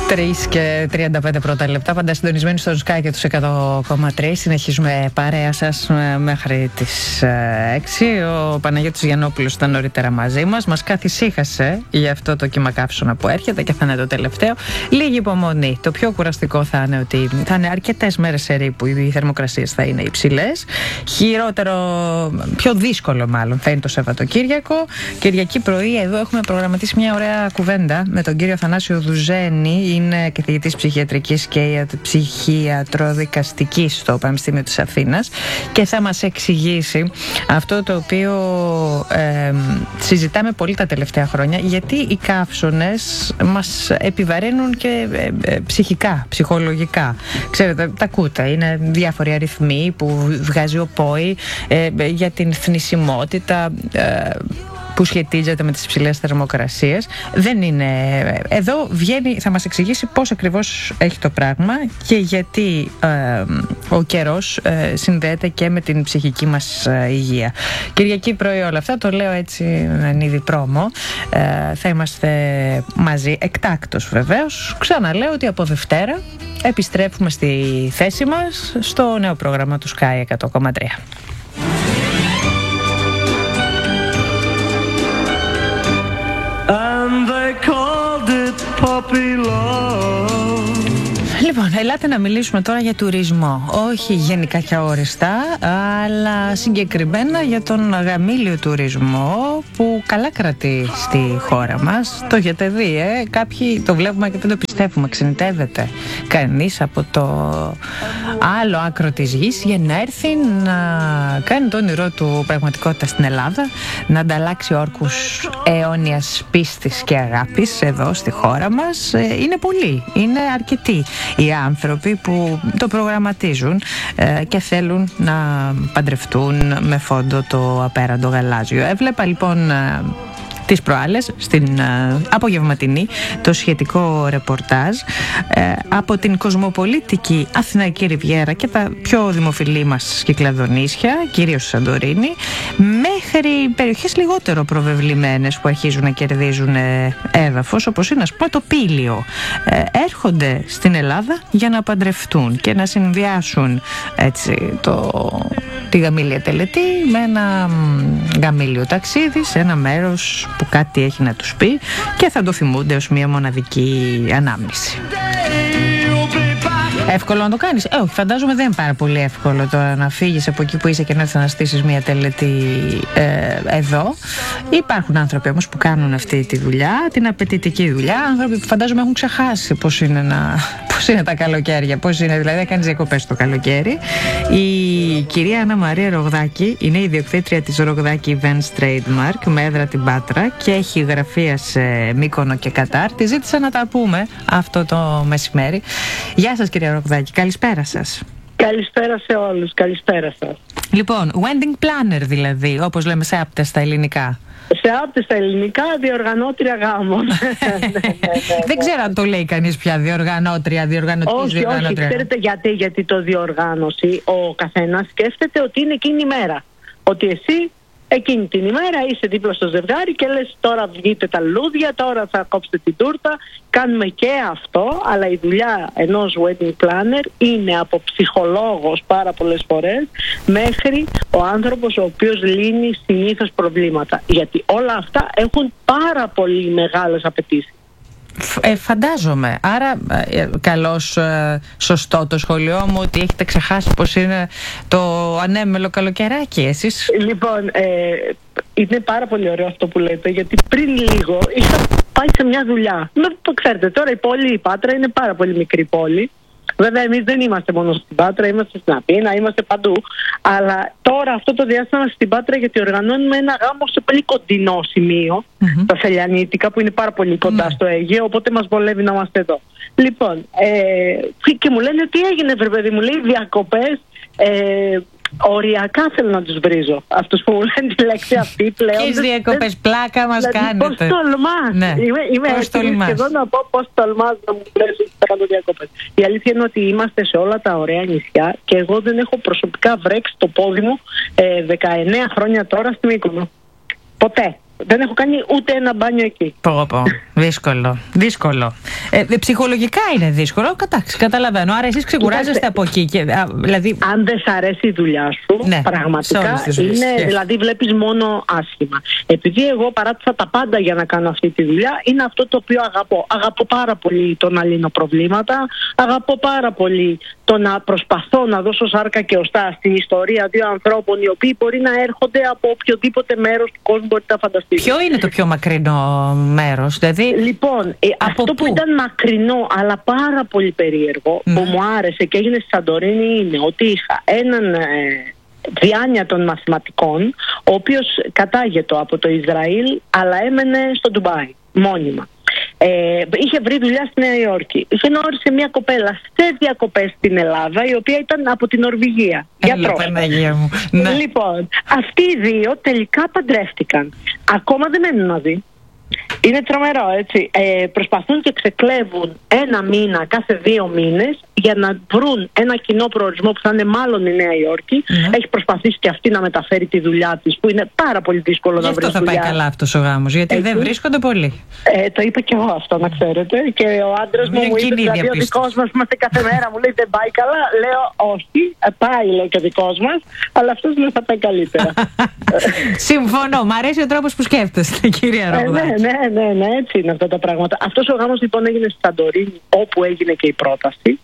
3:35 πρώτα λεπτά, πάντα συντονισμένοι στο Sky και τους 100,3. Συνεχίζουμε παρέα σας μέχρι τις 6. Ο Παναγιώτης Γιαννόπουλος ήταν νωρίτερα μαζί μας. Μας καθησύχασε για αυτό το κύμα καύσωνα που έρχεται και θα είναι το τελευταίο. Λίγη υπομονή. Το πιο κουραστικό θα είναι ότι θα είναι αρκετές μέρες σερί που οι θερμοκρασίες θα είναι υψηλές. Χειρότερο, πιο δύσκολο μάλλον θα είναι το Σαββατοκύριακο. Κυριακή πρωί εδώ έχουμε προγραμματίσει μια ωραία κουβέντα με τον κύριο Θανάσιο Δουζένη. Είναι καθηγητής ψυχιατρικής και ψυχιατροδικαστικής στο Πανεπιστήμιο της Αθήνας και θα μας εξηγήσει αυτό το οποίο συζητάμε πολύ τα τελευταία χρόνια, γιατί οι καύσωνες μας επιβαρύνουν και ψυχικά, ψυχολογικά. Ξέρετε, τα ακούτε, είναι διάφοροι αριθμοί που βγάζει ο ΠΟΗ για την θνησιμότητα που σχετίζεται με τις υψηλές θερμοκρασίες. Δεν είναι... Εδώ βγαίνει, θα μας εξηγήσει πώς ακριβώς έχει το πράγμα και γιατί ο καιρός συνδέεται και με την ψυχική μας υγεία. Κυριακή πρωί όλα αυτά, το λέω έτσι εν είδη πρόμο. Θα είμαστε μαζί εκτάκτως βεβαίως. Ξαναλέω ότι από Δευτέρα επιστρέφουμε στη θέση μας στο νέο πρόγραμμα του Sky 100,3. And they called it puppy love. Λοιπόν, ελάτε να μιλήσουμε τώρα για τουρισμό. Όχι γενικά και αόριστα, αλλά συγκεκριμένα για τον γαμήλιο τουρισμό που καλά κρατεί στη χώρα μας. Το έχετε δει, κάποιοι το βλέπουμε και δεν το πιστεύουμε. Ξενιτεύεται κανείς από το άλλο άκρο της γης για να έρθει να κάνει το όνειρό του πραγματικότητα στην Ελλάδα, να ανταλλάξει όρκους αιώνιας πίστης και αγάπης εδώ στη χώρα μας. Είναι πολλοί, είναι αρκετοί οι άνθρωποι που το προγραμματίζουν και θέλουν να παντρευτούν με φόντο το απέραντο γαλάζιο. Έβλεπα λοιπόν τις προάλλες στην απογευματινή το σχετικό ρεπορτάζ από την κοσμοπολίτικη Αθηναϊκή Ριβιέρα και τα πιο δημοφιλή μας κυκλαδονήσια, κυρίως Σαντορίνη, μέχρι περιοχές λιγότερο προβεβλημένες που αρχίζουν να κερδίζουν έδαφος, όπως είναι ας πούμε το Πήλιο. Έρχονται στην Ελλάδα για να παντρευτούν και να συνδυάσουν έτσι τη γαμήλια τελετή με ένα γαμήλιο ταξίδι σε ένα μέρος που κάτι έχει να τους πει και θα το θυμούνται ως μια μοναδική ανάμνηση. Εύκολο να το κάνεις? Όχι, φαντάζομαι δεν είναι πάρα πολύ εύκολο τώρα να φύγεις από εκεί που είσαι και να έρθεις να στήσεις μια τελετή εδώ. Υπάρχουν άνθρωποι όμως που κάνουν αυτή τη δουλειά, την απαιτητική δουλειά, άνθρωποι που φαντάζομαι έχουν ξεχάσει πώς είναι τα καλοκαίρια, πώς είναι δηλαδή να κάνεις διακοπές το καλοκαίρι. Η κυρία Άννα Μαρία Ρογδάκη είναι η ιδιοκτήτρια της Ρογδάκη Events Trademark με έδρα την Πάτρα και έχει γραφεία σε Μύκονο και Κατάρ. Τη ζήτησα να τα πούμε αυτό το μεσημέρι. Γεια σας κυρία Ρογδάκη, καλησπέρα σας. Καλησπέρα σε όλους, καλησπέρα σας. Λοιπόν, wedding planner δηλαδή, όπως λέμε σε άπτες στα ελληνικά. Σε άπτες στα ελληνικά, διοργανώτρια γάμων. Δεν ξέρω αν το λέει κανείς πια διοργανώτρια, διοργανωτής. Όχι, ξέρετε γιατί το διοργάνωση ο καθένας σκέφτεται ότι είναι εκείνη η μέρα. Ότι εσύ εκείνη την ημέρα είσαι δίπλα στο ζευγάρι και λες τώρα βγείτε τα λουλούδια, τώρα θα κόψετε την τούρτα. Κάνουμε και αυτό, αλλά η δουλειά ενός wedding planner είναι από ψυχολόγος πάρα πολλές φορές μέχρι ο άνθρωπος ο οποίος λύνει συνήθως προβλήματα. Γιατί όλα αυτά έχουν πάρα πολύ μεγάλες απαιτήσεις. Φαντάζομαι. Άρα καλώς σωστό το σχολείο μου ότι έχετε ξεχάσει πως είναι το ανέμελο καλοκαιράκι εσείς? Λοιπόν, είναι πάρα πολύ ωραίο αυτό που λέτε, γιατί πριν λίγο είχα πάει σε μια δουλειά. Ξέρετε, τώρα η πόλη, η Πάτρα, είναι πάρα πολύ μικρή πόλη. Βέβαια, εμείς δεν είμαστε μόνο στην Πάτρα, είμαστε στην Αθήνα, είμαστε παντού. Αλλά τώρα αυτό το διάστημα στην Πάτρα, γιατί οργανώνουμε ένα γάμο σε πολύ κοντινό σημείο, τα Σελιανίτικα, που είναι πάρα πολύ κοντά στο Αίγαιο, οπότε μας βολεύει να είμαστε εδώ. Λοιπόν, και μου λένε τι έγινε, βρε παιδί μου, λέει διακοπές. Οριακά θέλω να τους βρίζω αυτούς που μου λένε τη λέξη αυτή πλέον. Ποιες διακοπές, πλάκα μας κάνετε? Πώς τολμάς? Ναι. Είμαι έτοιμη σχεδόν να πω πώς τολμάς να μου λες ότι θα κάνω διακοπές. Η αλήθεια είναι ότι είμαστε σε όλα τα ωραία νησιά και εγώ δεν έχω προσωπικά βρέξει το πόδι μου 19 χρόνια τώρα στη Μύκονο. Ποτέ. Δεν έχω κάνει ούτε ένα μπάνιο εκεί. Πω. Δύσκολο. Ψυχολογικά είναι δύσκολο. Καταλαβαίνω. Άρα εσείς ξεκουράζεστε από εκεί. Δηλαδή... Αν δεν σ' αρέσει η δουλειά σου, ναι, πραγματικά είναι. Δηλαδή, βλέπεις μόνο άσχημα. Επειδή εγώ παράτησα τα πάντα για να κάνω αυτή τη δουλειά, είναι αυτό το οποίο αγαπώ. Αγαπώ πάρα πολύ το να λύνω προβλήματα. Αγαπώ πάρα πολύ το να προσπαθώ να δώσω σάρκα και οστά στην ιστορία δύο ανθρώπων οι οποίοι μπορεί να έρχονται από οποιοδήποτε μέρος του κόσμου μπορείτε να φανταστείτε. Ποιο είναι το πιο μακρινό μέρος, δηλαδή? Λοιπόν, αυτό που ήταν μακρινό αλλά πάρα πολύ περίεργο, που μου άρεσε και έγινε στη Σαντορίνη, είναι ότι είχα έναν διάνοια των μαθηματικών, ο οποίος κατάγεται από το Ισραήλ αλλά έμενε στο Ντουμπάι μόνιμα. Είχε βρει δουλειά στη Νέα Υόρκη. Γνώρισε μια κοπέλα σε διακοπές στην Ελλάδα, η οποία ήταν από την Νορβηγία. Γιατρός. Ναι. Λοιπόν, αυτοί οι δύο τελικά παντρεύτηκαν. Ακόμα δεν μένουν μαζί. Είναι τρομερό, έτσι. Προσπαθούν και ξεκλέβουν ένα μήνα κάθε 2 μήνες για να βρουν ένα κοινό προορισμό που θα είναι μάλλον η Νέα Υόρκη. Έχει προσπαθήσει και αυτή να μεταφέρει τη δουλειά της, που είναι πάρα πολύ δύσκολο να βρει δουλειά. Γι' αυτό θα πάει καλά αυτός ο γάμος, γιατί δεν βρίσκονται πολλοί. Το είπα και εγώ αυτό, να ξέρετε. Και ο άντρας μου είπε, δηλαδή ο δικός μας είμαστε κάθε μέρα, μου λέει δεν πάει καλά. Λέω όχι, πάει λέω και ο δικός μας, αλλά αυτός λέει θα πάει καλύτερα. Συμφωνώ, μ' αρέσει ο τρόπος που σκέφτεστε, κυρία Ρογδάκη. Ναι, έτσι είναι αυτά τα πράγματα. Αυτός ο γάμος λοιπόν έγινε στη Σαντορίνη, όπου έγινε και η πρόταση.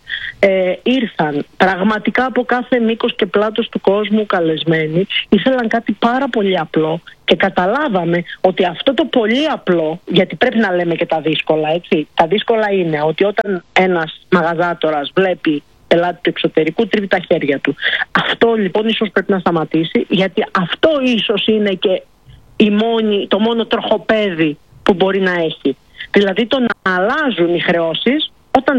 Ήρθαν πραγματικά από κάθε μήκος και πλάτος του κόσμου καλεσμένοι. Ήθελαν κάτι πάρα πολύ απλό και καταλάβαμε ότι αυτό το πολύ απλό, γιατί πρέπει να λέμε και τα δύσκολα, έτσι. Τα δύσκολα είναι ότι όταν ένας μαγαζάτορας βλέπει πελάτη του εξωτερικού, τρίβει τα χέρια του. Αυτό λοιπόν ίσως πρέπει να σταματήσει, γιατί αυτό ίσως είναι και το μόνο τροχοπέδι που μπορεί να έχει. Δηλαδή το να αλλάζουν οι χρεώσεις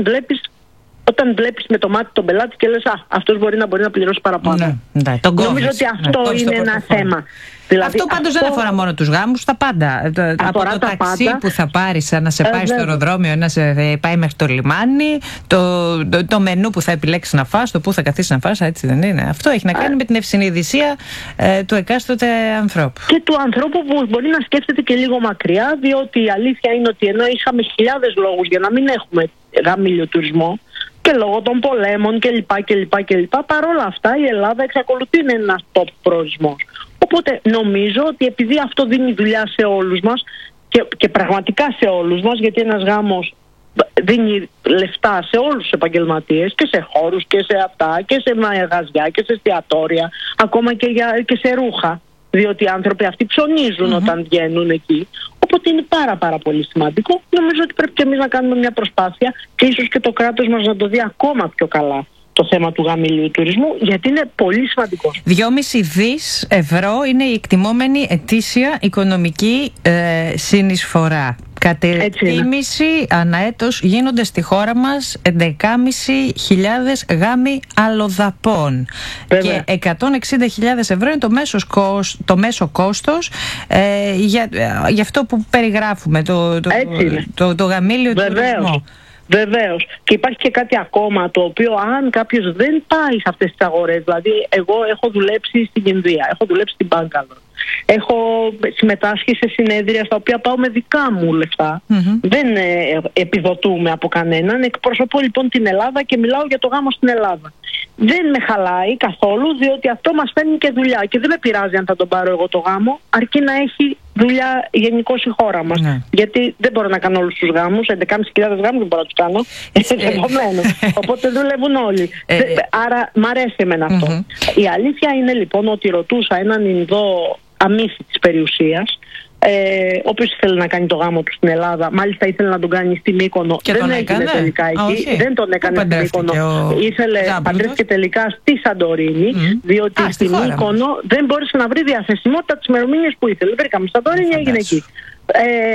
όταν βλέπεις με το μάτι τον πελάτη και λες αυτός μπορεί να πληρώσει παραπάνω. Νομίζω ότι αυτό είναι ένα θέμα. Δηλαδή, αυτό πάντως δεν αφορά μόνο τους γάμους, τα πάντα. Από το ταξί που θα πάρεις να σε πάει στο αεροδρόμιο, να σε πάει μέχρι το λιμάνι, το μενού που θα επιλέξεις να φας, το που θα καθίσεις να φας, έτσι δεν είναι? Αυτό έχει να κάνει με την ευσυνειδησία του εκάστοτε ανθρώπου. Και του ανθρώπου που μπορεί να σκέφτεται και λίγο μακριά, διότι η αλήθεια είναι ότι ενώ είχαμε χιλιάδες λόγους για να μην έχουμε γαμήλιο τουρισμό, και λόγω των πολέμων κλπ. Παρόλα αυτά η Ελλάδα εξακολουθεί να είναι ένας top προορισμός. Οπότε νομίζω ότι επειδή αυτό δίνει δουλειά σε όλους μας και πραγματικά σε όλους μας, γιατί ένας γάμος δίνει λεφτά σε όλους τους επαγγελματίες και σε χώρους και σε αυτά και σε μαγαζιά και σε εστιατόρια, ακόμα και σε ρούχα, διότι οι άνθρωποι αυτοί ψωνίζουν όταν βγαίνουν εκεί. Οπότε είναι πάρα πολύ σημαντικό. Νομίζω ότι πρέπει και εμείς να κάνουμε μια προσπάθεια και ίσως και το κράτος μας να το δει ακόμα πιο καλά το θέμα του γαμηλίου τουρισμού, γιατί είναι πολύ σημαντικό. 2,5 δις ευρώ είναι η εκτιμόμενη ετήσια οικονομική συνεισφορά. Κατ' εκτίμηση ανά έτος γίνονται στη χώρα μας 11.500 γάμοι αλλοδαπών. Και 160.000 ευρώ είναι το μέσο κόστος για αυτό που περιγράφουμε, το γαμήλιο τουρισμό. Βεβαίως. Και υπάρχει και κάτι ακόμα, το οποίο αν κάποιος δεν πάει σε αυτές τις αγορές, δηλαδή εγώ έχω δουλέψει στην Ινδία, έχω δουλέψει στην Μπάγκαλορ, έχω συμμετάσχει σε συνέδρια στα οποία πάω με δικά μου λεφτά, δεν επιδοτούμε από κανέναν, εκπροσωπώ λοιπόν την Ελλάδα και μιλάω για το γάμο στην Ελλάδα. Δεν με χαλάει καθόλου, διότι αυτό μας φέρνει και δουλειά και δεν με πειράζει αν θα τον πάρω εγώ το γάμο, αρκεί να έχει δουλειά γενικώς η χώρα μας. Γιατί δεν μπορώ να κάνω όλους τους γάμους, 11.500 γάμους δεν μπορώ να τους κάνω. Οπότε δουλεύουν όλοι. Άρα μ' αρέσει εμένα αυτό. Η αλήθεια είναι λοιπόν ότι ρωτούσα έναν Ινδό αμύθι της περιουσίας, ο οποίος ήθελε να κάνει το γάμο του στην Ελλάδα, μάλιστα ήθελε να τον κάνει στη Μύκονο. Και δεν έγινε τελικά εκεί. Δεν τον έκανε στη Μύκονο. Παντρεύτηκε τελικά στη Σαντορίνη, διότι στη Μύκονο δεν μπόρεσε να βρει διαθεσιμότητα τις ημερομηνίες που ήθελε. Βρήκαμε στη Σαντορίνη, έγινε εκεί.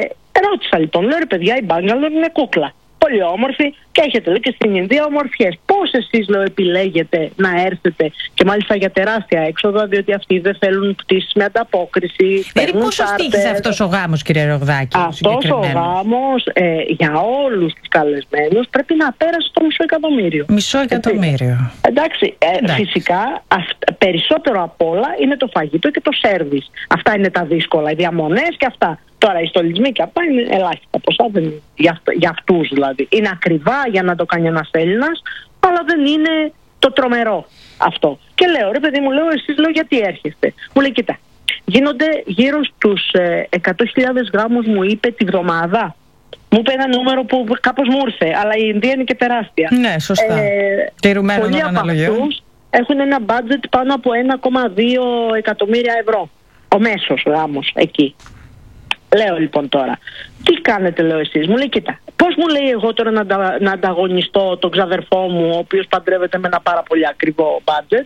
Ρώτησα λοιπόν, λέω ρε παιδιά, η Μπάγκαλορ είναι κούκλα. Πολύ όμορφη και έχετε λέει και στην Ινδία ομορφιές. Πώς Πώς εσείς, λέω, επιλέγετε να έρθετε και μάλιστα για τεράστια έξοδα, διότι αυτοί δεν θέλουν πτήσεις με ανταπόκριση. Δηλαδή πόσο στήχησε αυτός ο γάμος, κύριε Ρογδάκη? Αυτός ο γάμος για όλους τους καλεσμένους πρέπει να πέρασε το $500,000. $500,000. Εντάξει, φυσικά περισσότερο απ' όλα είναι το φαγητό και το σέρβις. Αυτά είναι τα δύσκολα, οι διαμονές και αυτά. Τώρα οι στολισμοί και αυτά είναι ελάχιστα ποσά, για αυτούς δηλαδή. Είναι ακριβά για να το κάνει ένας Έλληνας, αλλά δεν είναι το τρομερό αυτό. Και λέω, ρε παιδί μου, λέω, εσείς, λέω, γιατί έρχεστε? Μου λέει, κοίτα, γίνονται γύρω στους 100.000 γάμους, μου είπε, τη βδομάδα. Μου είπε ένα νούμερο που κάπως μου ήρθε, αλλά η Ινδία είναι και τεράστια. Ναι, σωστά. Πολλοί από αυτούς έχουν ένα budget πάνω από 1,2 εκατομμύρια ευρώ. Ο μέσος γάμος εκεί. Λέω λοιπόν τώρα, τι κάνετε, λέω, εσείς? Μου λέει, κοίτα, πώς μου λέει εγώ τώρα να ανταγωνιστώ τον ξαδερφό μου, ο οποίος παντρεύεται με ένα πάρα πολύ ακριβό budget.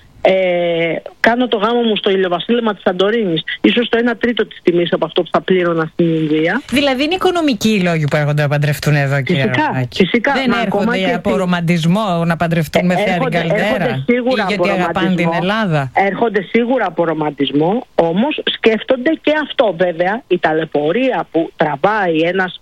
Κάνω το γάμο μου στο ηλιοβασίλεμα της Σαντορίνης, ίσως το 1/3 της τιμής από αυτό που θα πλήρωνα στην Ινδία. Δηλαδή είναι οικονομικοί οι λόγοι που έρχονται να παντρευτούν εδώ, κύριε Ρογδάκη? Φυσικά. Δεν έρχονται από ρομαντισμό να παντρευτούν με θέα την καλυτέρα, ή γιατί αγαπάνε την Ελλάδα? Έρχονται σίγουρα από ρομαντισμό, όμως σκέφτονται και αυτό, βέβαια, η ταλαιπωρία που τραβάει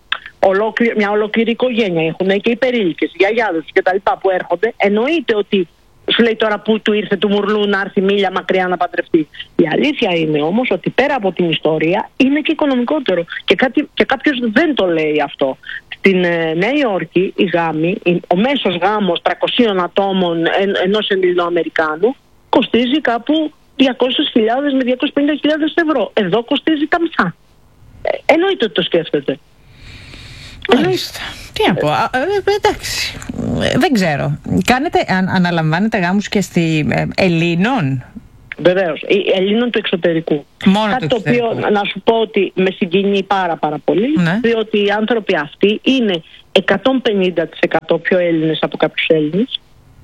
μια ολόκληρη οικογένεια. Έχουν και οι περίλικες, οι γιαγιάδες και τα λοιπά που έρχονται. Εννοείται ότι σου λέει τώρα που του ήρθε του μουρλού να έρθει μίλια μακριά να παντρευτεί. Η αλήθεια είναι όμως ότι πέρα από την ιστορία είναι και οικονομικότερο. Και κάποιος δεν το λέει αυτό. Στην Νέα Υόρκη οι γάμοι, ο μέσος γάμος 300 ατόμων ενός Ελληνοαμερικάνου κοστίζει κάπου 200.000 με 250.000 ευρώ. Εδώ κοστίζει τα μισά. Εννοείται ότι το σκέφτεται. Μάλιστα. Τι να πω, εντάξει, δεν ξέρω. Αναλαμβάνετε γάμους και Ελλήνων? Βεβαίως, Ελλήνων του εξωτερικού. Μόνο κάτι το οποίο να σου πω ότι με συγκινεί πάρα πολύ, ναι. Διότι οι άνθρωποι αυτοί είναι 150% πιο Έλληνες από κάποιους Έλληνες.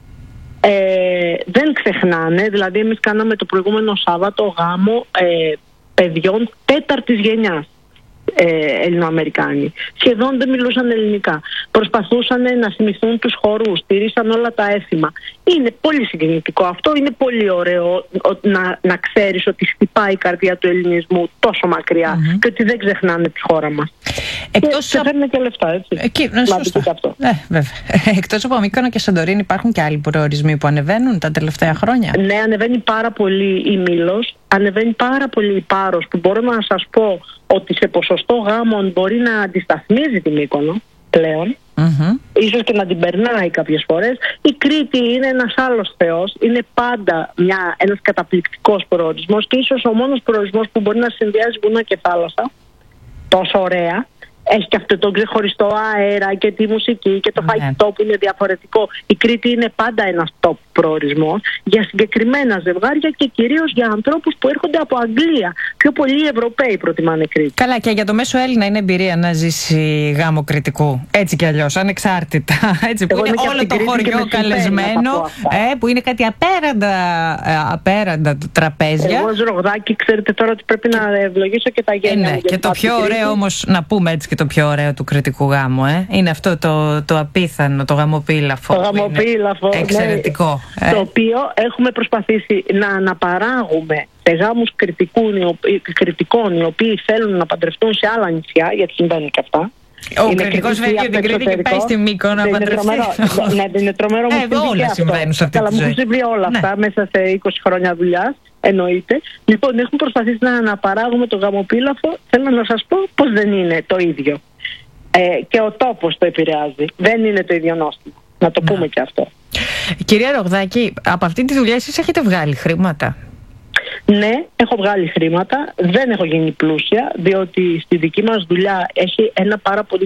Δεν ξεχνάνε, δηλαδή εμείς κάναμε το προηγούμενο Σάββατο γάμο παιδιών 4ης γενιάς. Ελληνοαμερικάνοι. Σχεδόν δεν μιλούσαν ελληνικά. Προσπαθούσαν να θυμηθούν τους χορούς, στηρίσαν όλα τα έθιμα. Είναι πολύ συγκινητικό αυτό. Είναι πολύ ωραίο να ξέρεις ότι χτυπάει η καρδιά του ελληνισμού τόσο μακριά και ότι δεν ξεχνάνε τη χώρα μας. Και φέρνουν και λεφτά, έτσι. Εκτός από Μύκονο και Σαντορίνη, υπάρχουν και άλλοι προορισμοί που ανεβαίνουν τα τελευταία χρόνια? Ναι, ανεβαίνει πάρα πολύ η Μήλος, ανεβαίνει πάρα πολύ η Πάρος, που μπορώ να σας πω ότι σε ποσοστό γάμων μπορεί να αντισταθμίζει τη Μύκονο πλέον. Ίσως και να την περνάει κάποιες φορές. Η Κρήτη είναι ένας άλλος θεός. Είναι πάντα ένας καταπληκτικός προορισμός και ίσως ο μόνος προορισμός που μπορεί να συνδυάζει βουνά και θάλασσα τόσο ωραία. Έχει και αυτό το ξεχωριστό αέρα και τη μουσική και το φαγητό που είναι διαφορετικό. Η Κρήτη είναι πάντα ένας top προορισμός για συγκεκριμένα ζευγάρια και κυρίως για ανθρώπους που έρχονται από Αγγλία. Πιο πολλοί Ευρωπαίοι προτιμάνε Κρήτη. Καλά, και για το μέσο Έλληνα είναι εμπειρία να ζήσει γάμο κριτικού. Έτσι κι αλλιώς, ανεξάρτητα. Έτσι, που είναι όλο το χωριό καλεσμένο, που είναι κάτι απέραντα τραπέζια. Εγώ ως Ρογδάκη, ξέρετε τώρα ότι πρέπει να ευλογήσω και τα γένια. Ναι, και το πιο ωραίο όμως, να πούμε έτσι, και το πιο ωραίο του κριτικού γάμου, είναι αυτό το απίθανο, το γαμοπίλαφο. Το γαμοπίλαφο, εξαιρετικό. Ναι, το οποίο έχουμε προσπαθήσει να αναπαράγουμε σε γάμους κριτικών οι οποίοι θέλουν να παντρευτούν σε άλλα νησιά, γιατί συμβαίνουν και αυτά. Ο κριτικός βγαίνει από την Κρήτη και πάει στη Μύκονο να παντρευτεί. Ναι, δεν είναι τρομερό. Όλα συμβαίνουν σε αυτή τη ζωή. Καλά, μου συμβεί όλα αυτά μέσα σε 20 χρόνια δουλειάς. Εννοείται. Λοιπόν, έχουμε προσπαθήσει να αναπαράγουμε το γαμοπίλαφο. Θέλω να σας πω πως δεν είναι το ίδιο. Και ο τόπος το επηρεάζει. Δεν είναι το ίδιο νόστιμο. Να το πούμε και αυτό. Κυρία Ρογδάκη, από αυτή τη δουλειά εσείς έχετε βγάλει χρήματα? Ναι, έχω βγάλει χρήματα. Δεν έχω γίνει πλούσια, διότι στη δική μας δουλειά έχει ένα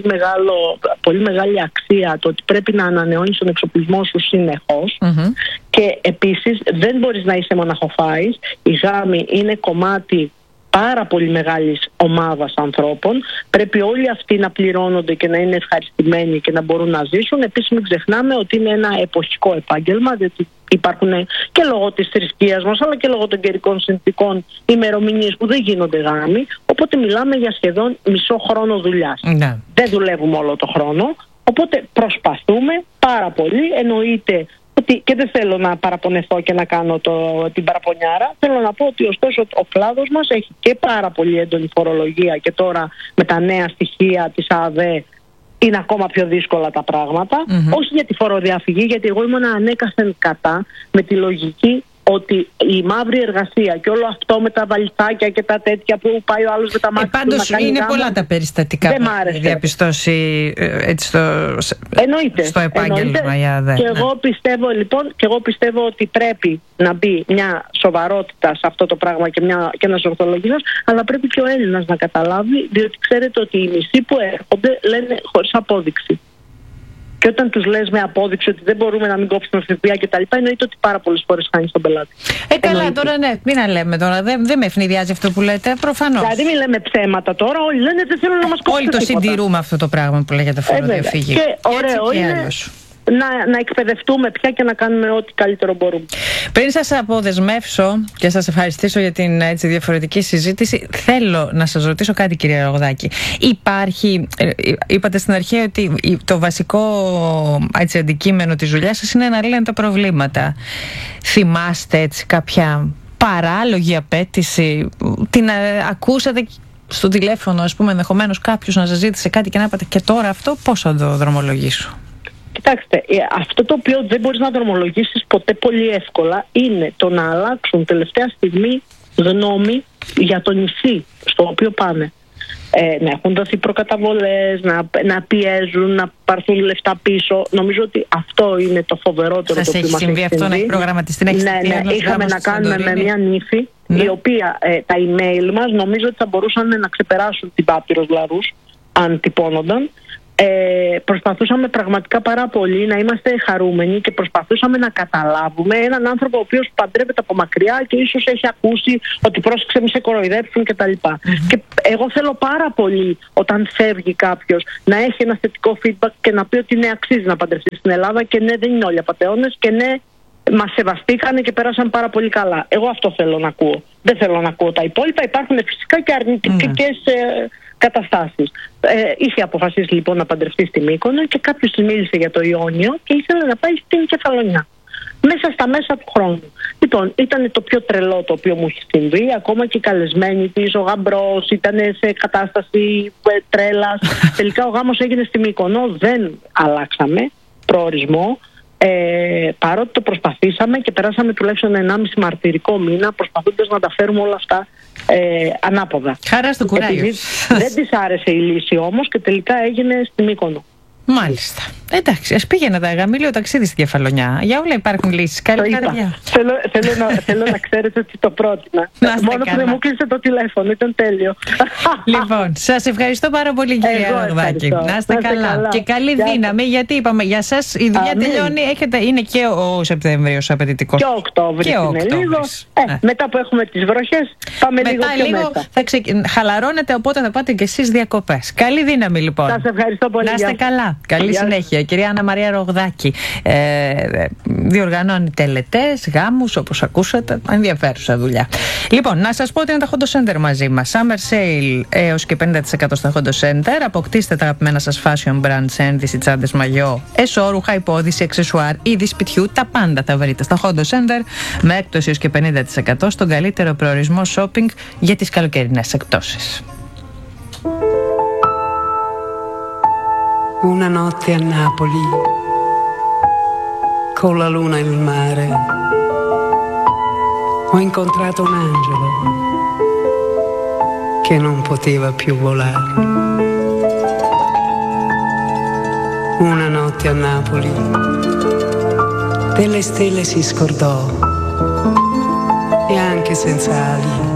πολύ μεγάλη αξία το ότι πρέπει να ανανεώνεις τον εξοπλισμό σου συνεχώς. Και επίσης δεν μπορείς να είσαι μοναχοφάης. Η γάμη είναι κομμάτι πάρα πολύ μεγάλης ομάδας ανθρώπων. Πρέπει όλοι αυτοί να πληρώνονται και να είναι ευχαριστημένοι και να μπορούν να ζήσουν. Επίσης μην ξεχνάμε ότι είναι ένα εποχικό επάγγελμα, διότι υπάρχουν και λόγω της θρησκείας μας αλλά και λόγω των καιρικών συνθηκών ημερομηνίες που δεν γίνονται γάμοι. Οπότε μιλάμε για σχεδόν μισό χρόνο δουλειάς. Δεν δουλεύουμε όλο το χρόνο. Οπότε προσπαθούμε πάρα πολύ. Εννοείται ότι, και δεν θέλω να παραπονεθώ και να κάνω την παραπονιάρα, θέλω να πω ότι ωστόσο ο κλάδος μας έχει και πάρα πολύ έντονη φορολογία και τώρα με τα νέα στοιχεία της ΑΔΕ είναι ακόμα πιο δύσκολα τα πράγματα. Όχι για τη φοροδιαφυγή, γιατί εγώ ήμουν ανέκαθεν κατά, με τη λογική ότι η μαύρη εργασία και όλο αυτό με τα βαλιτσάκια και τα τέτοια που πάει ο άλλος με τα μάτια του να κάνει είναι γάμο, πολλά τα περιστατικά που έχει διαπιστώσει έτσι στο επάγγελμα. Και εγώ πιστεύω ότι πρέπει να μπει μια σοβαρότητα σε αυτό το πράγμα και ένας ορθολογισμός, αλλά πρέπει και ο Έλληνας να καταλάβει, διότι ξέρετε ότι οι μισοί που έρχονται λένε χωρίς απόδειξη. Και όταν τους λες με απόδειξη ότι δεν μπορούμε να μην κόψουμε ΦΠΑ και τα λοιπά, εννοείται ότι πάρα πολλές φορές χάνεις τον πελάτη. Καλά, τώρα ναι, μην λέμε τώρα. Δεν με ευνηδιάζει αυτό που λέτε, προφανώς. Δηλαδή, μην λέμε ψέματα τώρα. Όλοι λένε δεν θέλουν να μας κόψουν. Όλοι το συντηρούμε αυτό το πράγμα που λέγεται φοροδιαφύγη. Και ωραίο είναι να εκπαιδευτούμε πια και να κάνουμε ό,τι καλύτερο μπορούμε. Πριν σας αποδεσμεύσω και σας ευχαριστήσω για την έτσι διαφορετική συζήτηση, θέλω να σας ρωτήσω κάτι, κυρία Ρογδάκη. Είπατε στην αρχή ότι το βασικό έτσι, αντικείμενο της δουλειάς σας είναι να λύνετε τα προβλήματα. Θυμάστε έτσι κάποια παράλογη απέτηση, την ακούσατε στο τηλέφωνο, ας πούμε, ενδεχομένως κάποιος να σας ζήτησε κάτι και να είπατε και τώρα αυτό, πώς θα το δρομολογήσω? Κοιτάξτε, αυτό το οποίο δεν μπορείς να δρομολογήσεις ποτέ πολύ εύκολα είναι το να αλλάξουν τελευταία στιγμή γνώμη για το νησί στο οποίο πάνε. Να έχουν δοθεί προκαταβολές, να πιέζουν, να πάρθουν λεφτά πίσω. Νομίζω ότι αυτό είναι το φοβερότερο. Σας έχει συμβεί αυτό, να έχει προγραμματιστεί, να έχει ναι, είχαμε να κάνουμε με μια νύφη, η οποία τα email μας νομίζω ότι θα μπορούσαν να ξεπεράσουν την Πάπυρος Λαρούς αν τυπώνονταν. Προσπαθούσαμε πραγματικά πάρα πολύ να είμαστε χαρούμενοι και προσπαθούσαμε να καταλάβουμε έναν άνθρωπο ο οποίος παντρεύεται από μακριά και ίσως έχει ακούσει ότι πρόσεξε μη σε κοροϊδέψουν κτλ. Και εγώ θέλω πάρα πολύ όταν φεύγει κάποιος να έχει ένα θετικό feedback και να πει ότι ναι, αξίζει να παντρευτεί στην Ελλάδα και ναι, δεν είναι όλοι απατεώνες και ναι, μας σεβαστήκανε και πέρασαν πάρα πολύ καλά. Εγώ αυτό θέλω να ακούω. Δεν θέλω να ακούω τα υπόλοιπα. Υπάρχουν φυσικά και αρνητικές καταστάσεις. Είχε αποφασίσει λοιπόν να παντρευτεί στη Μύκονο και κάποιος της μίλησε για το Ιόνιο και ήθελε να πάει στην Κεφαλονιά. Μέσα στα μέσα του χρόνου. Λοιπόν, ήταν το πιο τρελό το οποίο μου έχει συμβεί. Ακόμα και οι καλεσμένοι της, ο γαμπρός ήταν σε κατάσταση τρέλας. Τελικά ο γάμος έγινε στη Μύκονο. Δεν αλλάξαμε προορισμό. Παρότι το προσπαθήσαμε και περάσαμε τουλάχιστον 1,5 μαρτυρικό μήνα προσπαθώντας να τα φέρουμε όλα αυτά ανάποδα. Χαρά στο κουράγιο. Δεν της άρεσε η λύση όμως και τελικά έγινε στη Μύκονο. Μάλιστα. Εντάξει, ας πήγαινε τα γαμήλιο ταξίδι στη Κεφαλονιά. Για όλα υπάρχουν λύσεις. Καλή καρδιά. Θέλω να ξέρετε ότι το πρότεινα. Μόνο που δεν μου κλείσε το τηλέφωνο, ήταν τέλειο. Λοιπόν, σας ευχαριστώ πάρα πολύ, κυρία Ρογδάκη. Να είστε καλά. Και καλή δύναμη, γιατί είπαμε για σας η δουλειά τελειώνει. Είναι και ο Σεπτέμβριος απαιτητικός. Και ο Οκτώβρης είναι λίγο. Μετά που έχουμε τις βροχές, πάμε λίγο πιο μέσα. Χαλαρώνετε, οπότε θα πάτε κι εσείς διακοπές. Καλή δύναμη, λοιπόν. Σας ευχαριστώ πολύ. Να είστε καλά. Καλή συνέχεια. Κυρία Άννα Μαρία Ρογδάκη διοργανώνει τελετές, γάμους, όπως ακούσατε. Ενδιαφέρουσα δουλειά. Λοιπόν, να σας πω ότι είναι τα Hondo Center μαζί μας. Summer Sale έως και 50% στα Hondo Center. Αποκτήστε τα αγαπημένα σας fashion brands, ένδυση, τσάντες, μαγιό, εσώρουχα, υπόδυση, αξεσουάρ, είδη σπιτιού. Τα πάντα τα βρείτε στα Hondo Center με έκπτωση έως και 50% στον καλύτερο προορισμό shopping για τις καλοκαιρινές εκπτώσεις. Una notte a Napoli, con la luna e il mare, ho incontrato un angelo che non poteva più volare. Una notte a Napoli, delle stelle si scordò e anche senza ali